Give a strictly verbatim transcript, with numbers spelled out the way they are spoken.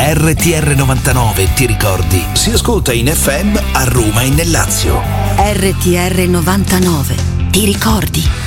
R T R novantanove, ti ricordi? Si ascolta in F M a Roma e nel Lazio. R T R novantanove, ti ricordi?